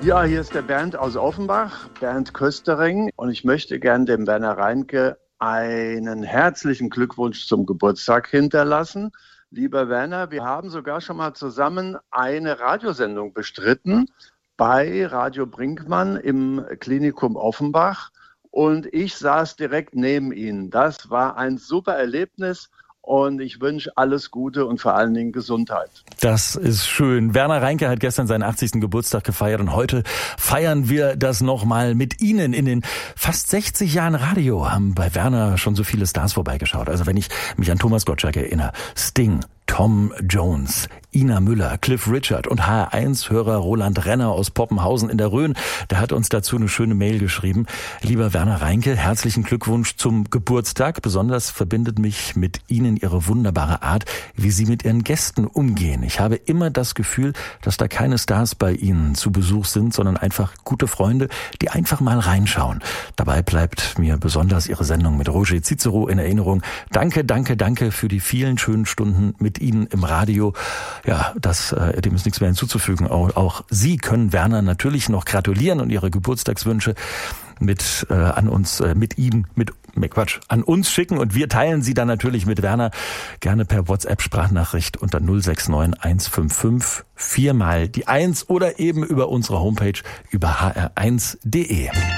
Ja, hier ist der Bernd aus Offenbach, Bernd Köstering. Und ich möchte gern dem Werner Reinke einen herzlichen Glückwunsch zum Geburtstag hinterlassen. Lieber Werner, wir haben sogar schon mal zusammen eine Radiosendung bestritten bei Radio Brinkmann im Klinikum Offenbach. Und ich saß direkt neben Ihnen. Das war ein super Erlebnis. Und ich wünsche alles Gute und vor allen Dingen Gesundheit. Das ist schön. Werner Reinke hat gestern seinen 80. Geburtstag gefeiert und heute feiern wir das nochmal mit Ihnen. In den fast 60 Jahren Radio haben bei Werner schon so viele Stars vorbeigeschaut. Also wenn ich mich an Thomas Gottschalk erinnere, Sting, Tom Jones, Ina Müller, Cliff Richard und HR1-Hörer Roland Renner aus Poppenhausen in der Rhön, der hat uns dazu eine schöne Mail geschrieben. Lieber Werner Reinke, herzlichen Glückwunsch zum Geburtstag. Besonders verbindet mich mit Ihnen Ihre wunderbare Art, wie Sie mit Ihren Gästen umgehen. Ich habe immer das Gefühl, dass da keine Stars bei Ihnen zu Besuch sind, sondern einfach gute Freunde, die einfach mal reinschauen. Dabei bleibt mir besonders Ihre Sendung mit Roger Cicero in Erinnerung. Danke, danke, danke für die vielen schönen Stunden mit Ihnen im Radio. Ja, dem ist nichts mehr hinzuzufügen. Auch Sie können Werner natürlich noch gratulieren und Ihre Geburtstagswünsche an uns schicken und wir teilen sie dann natürlich mit Werner gerne per WhatsApp-Sprachnachricht unter 069 155 4 mal die 1 oder eben über unsere Homepage über hr1.de.